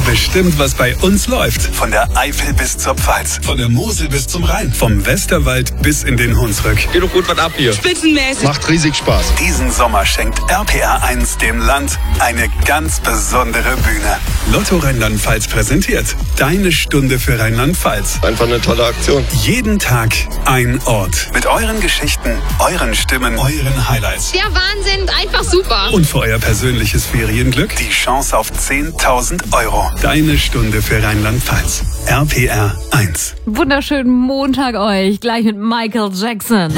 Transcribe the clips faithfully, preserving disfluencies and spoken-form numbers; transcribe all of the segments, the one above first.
bestimmt, was bei uns läuft. Von der Eifel bis zur Pfalz. Von der Mosel bis zum Rhein. Vom Westerwald bis in den Hunsrück. Geht doch gut was ab hier. Spitzenmäßig. Macht riesig Spaß. Diesen Sommer schenkt R P R eins dem Land eine ganz besondere Bühne. Lotto Rheinland-Pfalz präsentiert Deine Stunde für Rheinland-Pfalz. Einfach eine tolle Aktion. Jeden Tag ein Ort. Mit euren Geschichten, euren Stimmen, euren Highlights. Der Wahnsinn, einfach super. Und für euer persönliches Ferienglück die Chance auf zehntausend Euro. Deine Stunde für Rheinland-Pfalz. R P R eins. Wunderschönen Montag euch. Gleich mit Michael Jackson.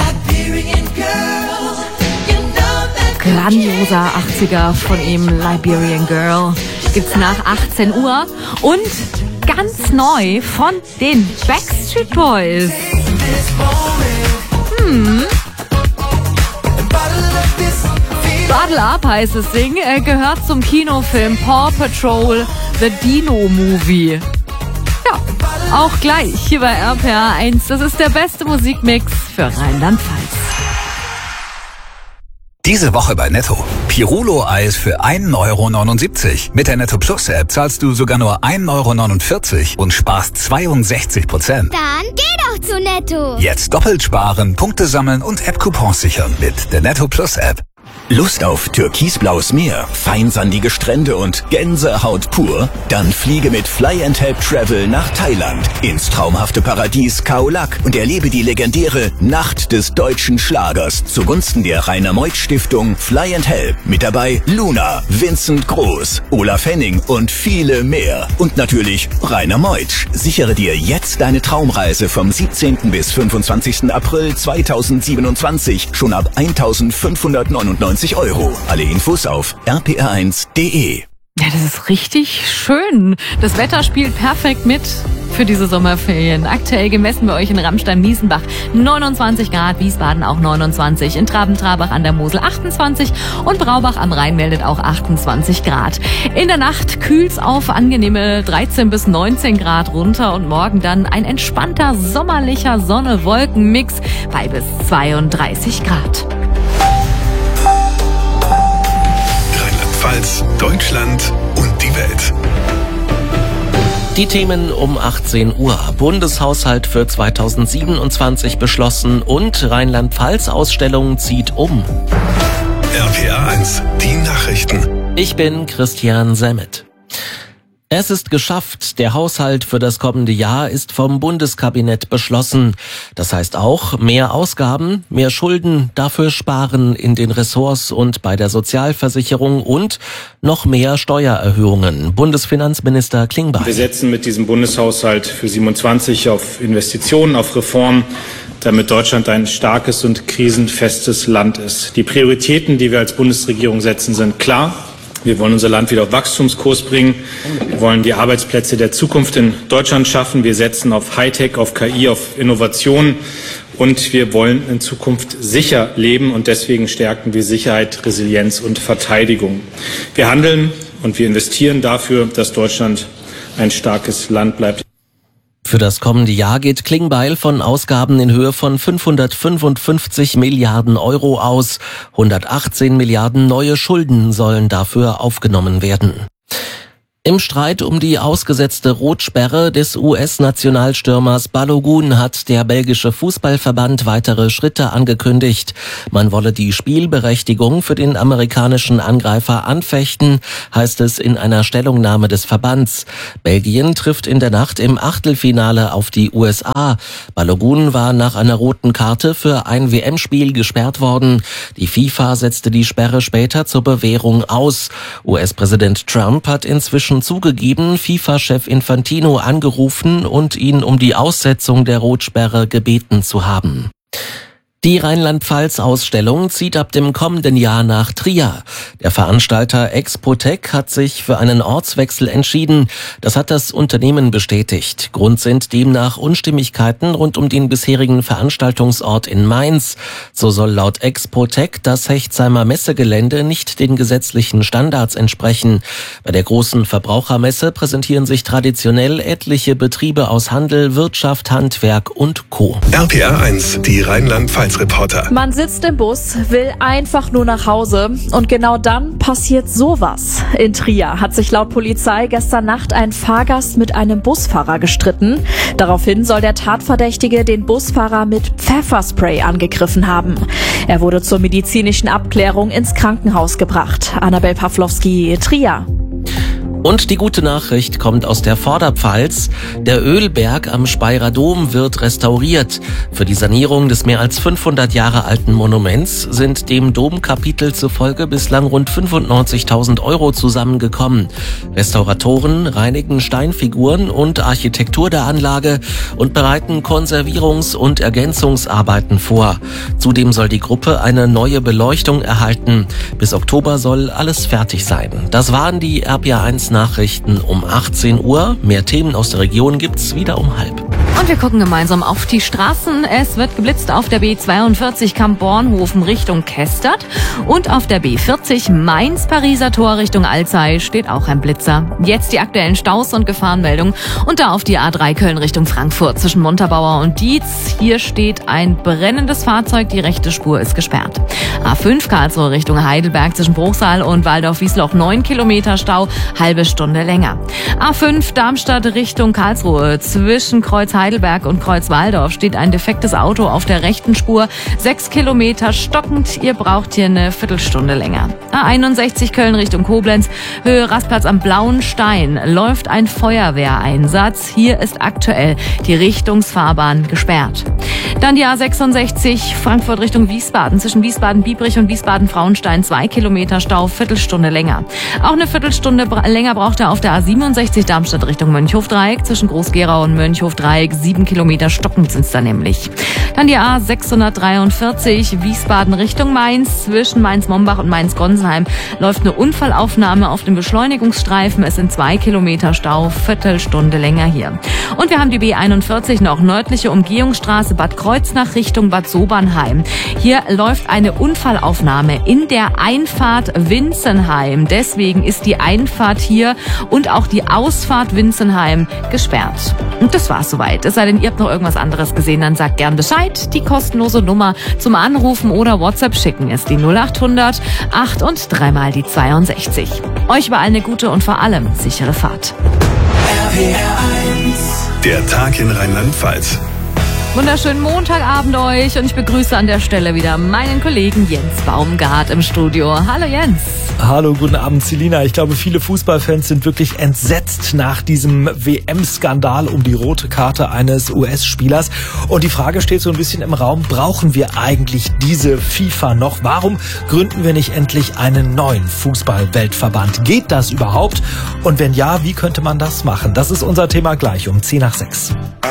Grandioser achtziger von ihm, Liberian Girl. Gibt's nach achtzehn Uhr. Und ganz neu von den Backstreet Boys. Hm. Bottle Up heißt das Ding. Er gehört zum Kinofilm Paw Patrol The Dino Movie. Ja, auch gleich hier bei R P R eins. Das ist der beste Musikmix für Rheinland-Pfalz. Diese Woche bei Netto. Pirulo-Eis für ein Euro neunundsiebzig. Mit der Netto Plus App zahlst du sogar nur ein Euro neunundvierzig und sparst zweiundsechzig Prozent. Dann geh doch zu Netto. Jetzt doppelt sparen, Punkte sammeln und App-Coupons sichern mit der Netto Plus App. Lust auf türkisblaues Meer, feinsandige Strände und Gänsehaut pur? Dann fliege mit Fly and Help Travel nach Thailand ins traumhafte Paradies Khao Lak und erlebe die legendäre Nacht des deutschen Schlagers zugunsten der Rainer Meuth Stiftung Fly and Help. Mit dabei Luna, Vincent Groß, Olaf Henning und viele mehr. Und natürlich Rainer Meuth. Sichere dir jetzt deine Traumreise vom siebzehnten bis fünfundzwanzigsten April zweitausendsiebenundzwanzig schon ab eintausendfünfhundertneunundneunzig Euro. Alle Infos auf r p r eins punkt d e. Ja, das ist richtig schön. Das Wetter spielt perfekt mit für diese Sommerferien. Aktuell gemessen bei euch in Ramstein-Miesenbach neunundzwanzig Grad, Wiesbaden auch neunundzwanzig, in Traben-Trabach an der Mosel achtundzwanzig und Braubach am Rhein meldet auch achtundzwanzig Grad. In der Nacht kühlt's auf angenehme dreizehn bis neunzehn Grad runter und morgen dann ein entspannter sommerlicher Sonne-Wolken-Mix bei bis zweiunddreißig Grad. Rheinland-Pfalz, Deutschland und die Welt. Die Themen um achtzehn Uhr. Bundeshaushalt für zweitausendsiebenundzwanzig beschlossen und Rheinland-Pfalz-Ausstellung zieht um. R P R eins, die Nachrichten. Ich bin Christian Semmet. Es ist geschafft. Der Haushalt für das kommende Jahr ist vom Bundeskabinett beschlossen. Das heißt auch mehr Ausgaben, mehr Schulden, dafür sparen in den Ressorts und bei der Sozialversicherung und noch mehr Steuererhöhungen. Bundesfinanzminister Klingbeil. Wir setzen mit diesem Bundeshaushalt für siebenundzwanzig auf Investitionen, auf Reformen, damit Deutschland ein starkes und krisenfestes Land ist. Die Prioritäten, die wir als Bundesregierung setzen, sind klar. Wir wollen unser Land wieder auf Wachstumskurs bringen. Wir wollen die Arbeitsplätze der Zukunft in Deutschland schaffen. Wir setzen auf Hightech, auf K I, auf Innovation. Und wir wollen in Zukunft sicher leben. Und deswegen stärken wir Sicherheit, Resilienz und Verteidigung. Wir handeln und wir investieren dafür, dass Deutschland ein starkes Land bleibt. Für das kommende Jahr geht Klingbeil von Ausgaben in Höhe von fünfhundertfünfundfünfzig Milliarden Euro aus. hundertachtzehn Milliarden neue Schulden sollen dafür aufgenommen werden. Im Streit um die ausgesetzte Rotsperre des U S-Nationalstürmers Balogun hat der belgische Fußballverband weitere Schritte angekündigt. Man wolle die Spielberechtigung für den amerikanischen Angreifer anfechten, heißt es in einer Stellungnahme des Verbands. Belgien trifft in der Nacht im Achtelfinale auf die U S A. Balogun war nach einer roten Karte für ein W M-Spiel gesperrt worden. Die FIFA setzte die Sperre später zur Bewährung aus. U S-Präsident Trump hat inzwischen zugegeben, FIFA-Chef Infantino angerufen und ihn um die Aussetzung der Rotsperre gebeten zu haben. Die Rheinland-Pfalz-Ausstellung zieht ab dem kommenden Jahr nach Trier. Der Veranstalter Expotec hat sich für einen Ortswechsel entschieden. Das hat das Unternehmen bestätigt. Grund sind demnach Unstimmigkeiten rund um den bisherigen Veranstaltungsort in Mainz. So soll laut Expotec das Hechtsheimer Messegelände nicht den gesetzlichen Standards entsprechen. Bei der großen Verbrauchermesse präsentieren sich traditionell etliche Betriebe aus Handel, Wirtschaft, Handwerk und Co. R P R eins, die Rheinland-Pfalz Nordwestreporter. Man sitzt im Bus, will einfach nur nach Hause und genau dann passiert sowas. In Trier hat sich laut Polizei gestern Nacht ein Fahrgast mit einem Busfahrer gestritten. Daraufhin soll der Tatverdächtige den Busfahrer mit Pfefferspray angegriffen haben. Er wurde zur medizinischen Abklärung ins Krankenhaus gebracht. Annabel Pawlowski, Trier. Und die gute Nachricht kommt aus der Vorderpfalz. Der Ölberg am Speyerer Dom wird restauriert. Für die Sanierung des mehr als fünfhundert Jahre alten Monuments sind dem Domkapitel zufolge bislang rund fünfundneunzigtausend Euro zusammengekommen. Restauratoren reinigen Steinfiguren und Architektur der Anlage und bereiten Konservierungs- und Ergänzungsarbeiten vor. Zudem soll die Gruppe eine neue Beleuchtung erhalten. Bis Oktober soll alles fertig sein. Das waren die R P A eins Nachrichten um achtzehn Uhr. Mehr Themen aus der Region gibt's wieder um halb. Und wir gucken gemeinsam auf die Straßen. Es wird geblitzt auf der B zweiundvierzig Kamp-Bornhofen Richtung Kestert und auf der B vierzig Mainz-Pariser Tor Richtung Alzey steht auch ein Blitzer. Jetzt die aktuellen Staus und Gefahrenmeldungen und da auf die A drei Köln Richtung Frankfurt zwischen Montabaur und Dietz. Hier steht ein brennendes Fahrzeug, die rechte Spur ist gesperrt. A fünf Karlsruhe Richtung Heidelberg zwischen Bruchsal und Waldorf-Wiesloch neun Kilometer Stau, halbe Stunde länger. A fünf Darmstadt Richtung Karlsruhe zwischen Kreuz Heidelberg und Kreuz Waldorf steht ein defektes Auto auf der rechten Spur. Sechs Kilometer stockend. Ihr braucht hier eine Viertelstunde länger. A einundsechzig Köln Richtung Koblenz. Höhe Rastplatz am Blauen Stein. Läuft ein Feuerwehreinsatz. Hier ist aktuell die Richtungsfahrbahn gesperrt. Dann die A sechsundsechzig Frankfurt Richtung Wiesbaden. Zwischen Wiesbaden-Biebrich und Wiesbaden-Frauenstein zwei Kilometer Stau. Viertelstunde länger. Auch eine Viertelstunde bra- länger braucht er auf der A siebenundsechzig Darmstadt Richtung Mönchhofdreieck. Zwischen Groß-Gerau und Mönchhofdreieck sieben Kilometer stockend sind's da nämlich. Dann die A sechshundertdreiundvierzig Wiesbaden Richtung Mainz. Zwischen Mainz-Mombach und Mainz-Gonsenheim läuft eine Unfallaufnahme auf dem Beschleunigungsstreifen. Es sind zwei Kilometer Stau, Viertelstunde länger hier. Und wir haben die B einundvierzig noch nördliche Umgehungsstraße Bad Kreuznach Richtung Bad Sobernheim. Hier läuft eine Unfallaufnahme in der Einfahrt Winzenheim. Deswegen ist die Einfahrt hier und auch die Ausfahrt Winzenheim gesperrt. Und das war's soweit. Es sei denn, ihr habt noch irgendwas anderes gesehen, dann sagt gern Bescheid. Die kostenlose Nummer zum Anrufen oder WhatsApp schicken ist die null achthundert acht und dreimal die zweiundsechzig. Euch überall eine gute und vor allem sichere Fahrt. R P R eins. Der Tag in Rheinland-Pfalz. Wunderschönen Montagabend euch und ich begrüße an der Stelle wieder meinen Kollegen Jens Baumgart im Studio. Hallo Jens. Hallo, guten Abend Selina. Ich glaube, viele Fußballfans sind wirklich entsetzt nach diesem W M-Skandal um die rote Karte eines U S-Spielers. Und die Frage steht so ein bisschen im Raum, brauchen wir eigentlich diese FIFA noch? Warum gründen wir nicht endlich einen neuen Fußball-Weltverband? Geht das überhaupt? Und wenn ja, wie könnte man das machen? Das ist unser Thema gleich um zehn nach sechs.